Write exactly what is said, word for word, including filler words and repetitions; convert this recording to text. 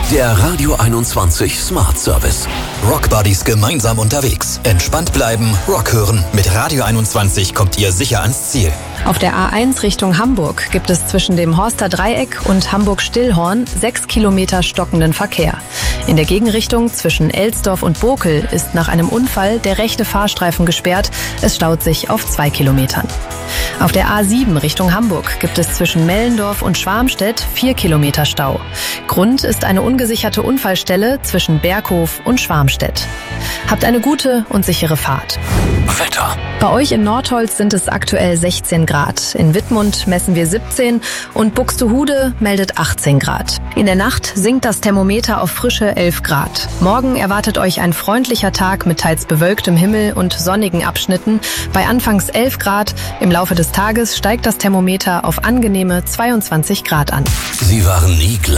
Der Radio einundzwanzig Smart Service. Rockbuddies gemeinsam unterwegs. Entspannt bleiben, Rock hören. Mit Radio einundzwanzig kommt ihr sicher ans Ziel. Auf der A eins Richtung Hamburg gibt es zwischen dem Horster Dreieck und Hamburg-Stillhorn sechs Kilometer stockenden Verkehr. In der Gegenrichtung zwischen Elsdorf und Bokel ist nach einem Unfall der rechte Fahrstreifen gesperrt. Es staut sich auf zwei Kilometern. Auf der A sieben Richtung Hamburg gibt es zwischen Mellendorf und Schwarmstedt vier Kilometer Stau. Grund ist eine ungesicherte Unfallstelle zwischen Berghof und Schwarmstedt. Habt eine gute und sichere Fahrt. Wetter. Bei euch in Nordholz sind es aktuell sechzehn Grad. In Wittmund messen wir siebzehn und Buxtehude meldet achtzehn Grad. In der Nacht sinkt das Thermometer auf frische elf Grad. Morgen erwartet euch ein freundlicher Tag mit teils bewölktem Himmel und sonnigen Abschnitten. Bei anfangs elf Grad. Im Laufe des Tages steigt das Thermometer auf angenehme zweiundzwanzig Grad an. Sie waren nie gleich.